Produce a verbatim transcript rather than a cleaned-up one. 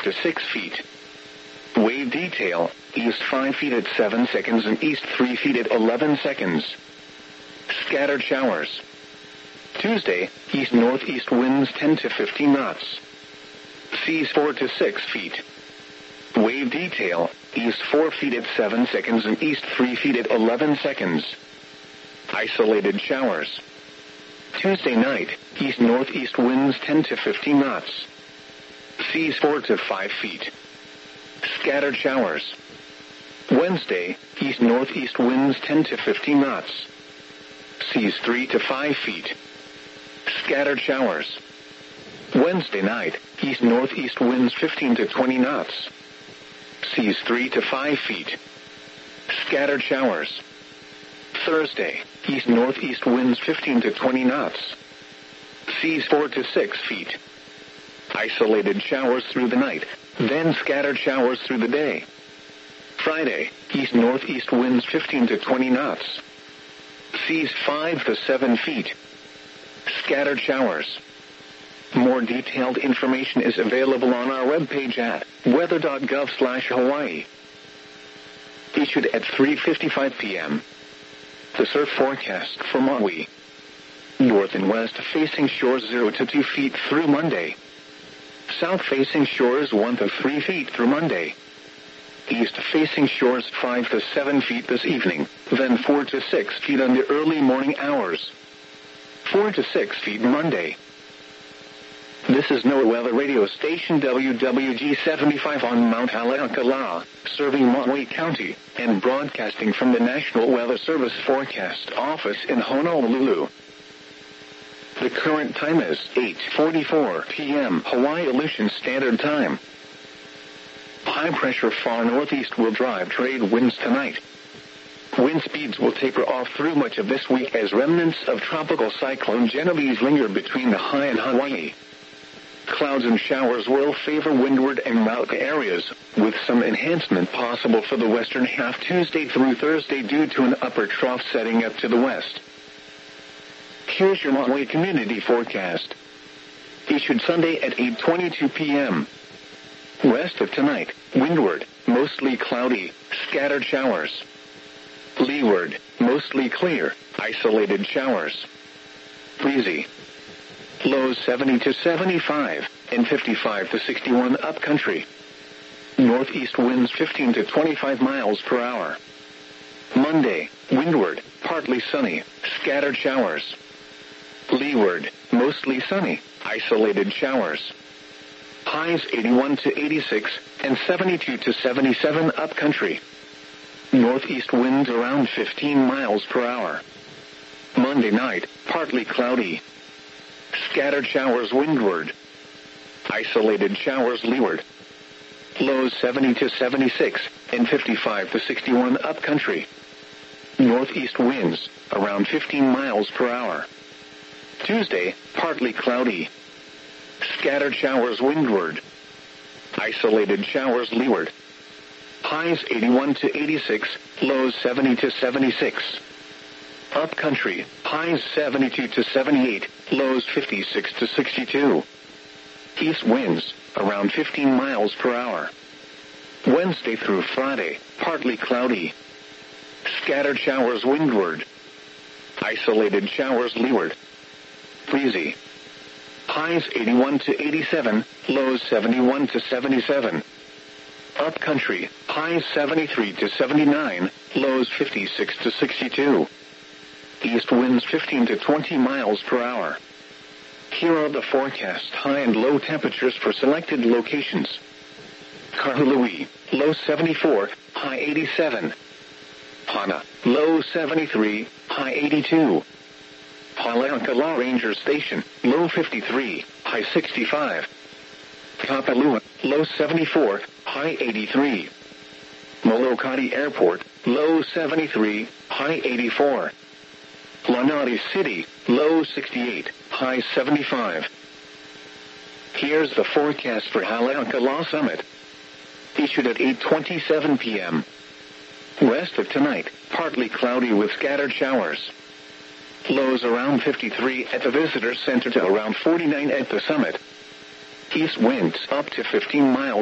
to six feet. Wave detail, east five feet at seven seconds and east three feet at eleven seconds. Scattered showers. Tuesday, east-northeast winds ten to fifteen knots. Seas four to six feet. Wave detail, east four feet at seven seconds and east three feet at eleven seconds. Isolated showers. Tuesday night, east-northeast winds ten to fifteen knots. Seas four to five feet. Scattered showers. Wednesday, east-northeast winds ten to fifteen knots. Seas three to five feet. Scattered showers. Wednesday night, east-northeast winds fifteen to twenty knots. Seas three to five feet. Scattered showers. Thursday, east-northeast winds fifteen to twenty knots. Seas four to six feet. Isolated showers through the night, then scattered showers through the day. Friday, east-northeast winds fifteen to twenty knots. Seas five to seven feet. Scattered showers. More detailed information is available on our webpage at weather dot gov slash Hawaii. Issued at three fifty-five p.m. The surf forecast for Maui. North and west facing shores zero to two feet through Monday. South facing shores one to three feet through Monday. East facing shores five to seven feet this evening, then four to six feet on the early morning hours. four to six feet Monday. This is NOAA Weather Radio Station W W G seventy-five on Mount Haleakala, serving Maui County, and broadcasting from the National Weather Service Forecast Office in Honolulu. The current time is eight forty-four p.m. Hawaii Aleutian Standard Time. High pressure far northeast will drive trade winds tonight. Wind speeds will taper off through much of this week as remnants of Tropical Cyclone Genovese linger between the high and Hawaii. Clouds and showers will favor windward and Mauka areas, with some enhancement possible for the western half Tuesday through Thursday due to an upper trough setting up to the west. Here's your Maui community forecast. Issued Sunday at eight twenty-two p.m. West of tonight, windward, mostly cloudy, scattered showers. Leeward, mostly clear, isolated showers. Breezy. Lows seventy to seventy-five, and fifty-five to sixty-one upcountry. Northeast winds fifteen to twenty-five miles per hour. Monday, windward, partly sunny, scattered showers. Leeward, mostly sunny, isolated showers. Highs eighty-one to eighty-six, and seventy-two to seventy-seven upcountry. Northeast winds around fifteen miles per hour. Monday night, partly cloudy. Scattered showers windward. Isolated showers leeward. Lows seventy to seventy-six, and fifty-five to sixty-one upcountry. Northeast winds, around fifteen miles per hour. Tuesday, partly cloudy. Scattered showers windward. Isolated showers leeward. Highs eighty-one to eighty-six, lows seventy to seventy-six. Upcountry, highs seventy-two to seventy-eight, lows fifty-six to sixty-two. East winds, around fifteen miles per hour. Wednesday through Friday, partly cloudy. Scattered showers windward. Isolated showers leeward. Breezy. Highs eighty-one to eighty-seven, lows seventy-one to seventy-seven. Upcountry, highs seventy-three to seventy-nine, lows fifty-six to sixty-two. East winds fifteen to twenty miles per hour. Here are the forecast high and low temperatures for selected locations. Kahului, low seventy-four, high eighty-seven. Hana, low seventy-three, high eighty-two. Haleakala Ranger Station, low fifty-three, high sixty-five. Kapalua, low seventy-four, high eighty-three. Molokai Airport, low seventy-three, high eighty-four. Lanai City, low sixty-eight, high seventy-five. Here's the forecast for Haleakala Summit. Issued at eight twenty-seven p.m. West of tonight, partly cloudy with scattered showers. Lows around fifty-three at the Visitor Center to around forty-nine at the summit. East winds up to fifteen miles